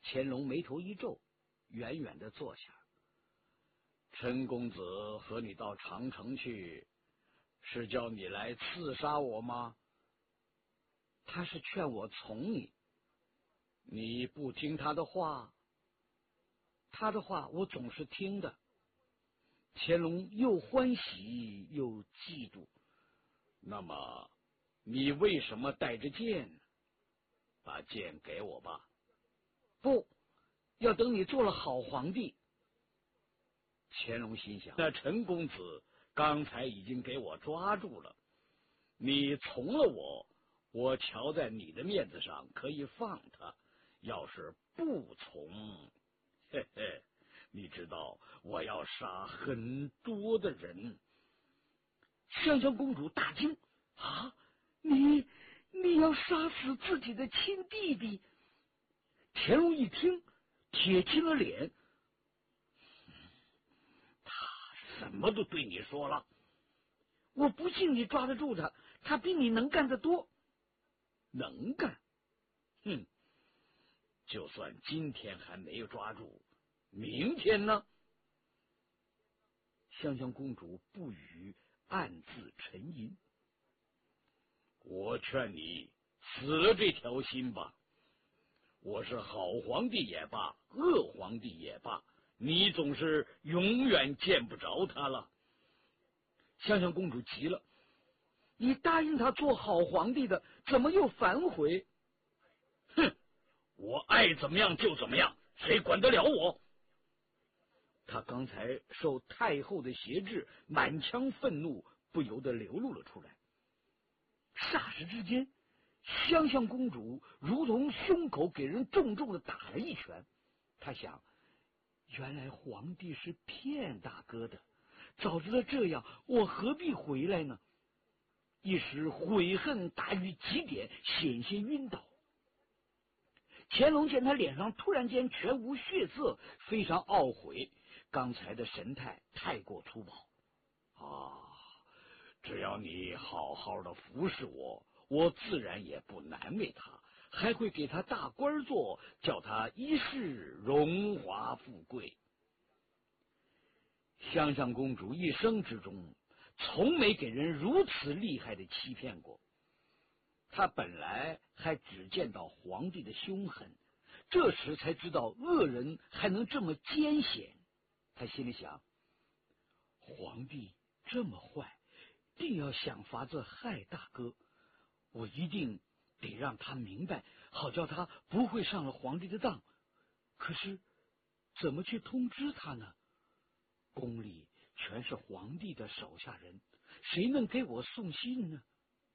乾隆眉头一皱，远远的坐下。陈公子和你到长城去，是叫你来刺杀我吗？他是劝我从你，你不听他的话，他的话我总是听的。乾隆又欢喜又嫉妒。那么你为什么带着剑呢？把剑给我吧。不，要等你做了好皇帝。乾隆心想，那陈公子刚才已经给我抓住了，你从了我，我瞧在你的面子上可以放他，要是不从，嘿嘿，你知道我要杀很多的人。香香公主大惊，啊，你要杀死自己的亲弟弟？乾隆一听，铁青了脸，他什么都对你说了。我不信你抓得住他，他比你能干得多。能干？哼！就算今天还没有抓住，明天呢？香香公主不语，暗自沉吟。我劝你死了这条心吧。我是好皇帝也罢，恶皇帝也罢，你总是永远见不着他了。香香公主急了，你答应他做好皇帝的，怎么又反悔？哼，我爱怎么样就怎么样，谁管得了我？他刚才受太后的挟制，满腔愤怒不由得流露了出来。霎时之间，香香公主如同胸口给人重重的打了一拳。她想，原来皇帝是骗大哥的，早知道这样，我何必回来呢？一时悔恨大于极点，险些晕倒。乾隆见他脸上突然间全无血色，非常懊悔，刚才的神态太过粗暴。只要你好好的服侍我，我自然也不难为他，还会给他大官做，叫他一世荣华富贵。香香公主一生之中从没给人如此厉害的欺骗过。她本来还只见到皇帝的凶狠，这时才知道恶人还能这么奸险。她心里想，皇帝这么坏，定要想法子害大哥，我一定得让他明白，好叫他不会上了皇帝的当。可是怎么去通知他呢？宫里全是皇帝的手下人，谁能给我送信呢？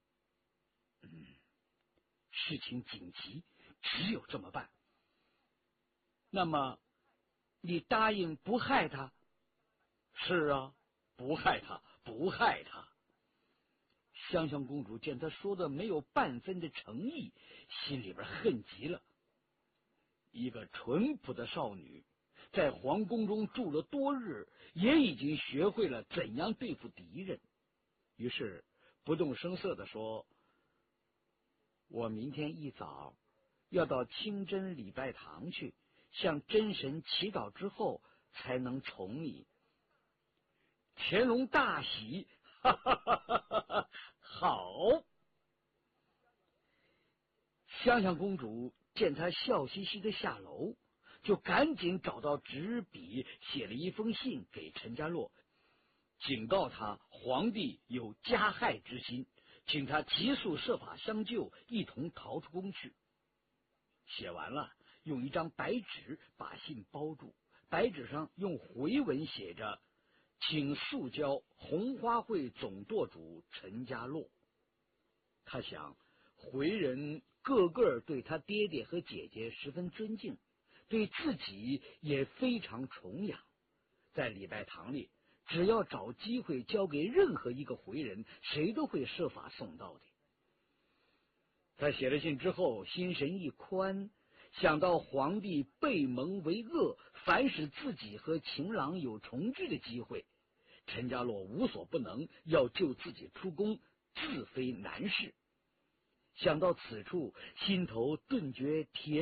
事情紧急，只有这么办。那么你答应不害他？是啊，不害他，不害他。香香公主见他说的没有半分的诚意，心里边恨极了。一个淳朴的少女，在皇宫中住了多日，也已经学会了怎样对付敌人。于是不动声色地说，我明天一早要到清真礼拜堂去，向真神祈祷之后才能从你。乾隆大喜，哈哈哈哈哈！好。香香公主见他笑嘻嘻的下楼，就赶紧找到纸笔，写了一封信给陈家洛，警告他皇帝有加害之心，请他急速设法相救，一同逃出宫去。写完了，用一张白纸把信包住，白纸上用回文写着，请速交红花会总舵主陈家洛。他想，回人个个对他爹爹和姐姐十分尊敬，对自己也非常崇仰，在礼拜堂里，只要找机会交给任何一个回人，谁都会设法送到的。他写了信之后，心神一宽，想到皇帝背盟为恶，凡使自己和情郎有重聚的机会，陈家洛无所不能，要救自己出宫，自非难事。想到此处，心头顿觉铁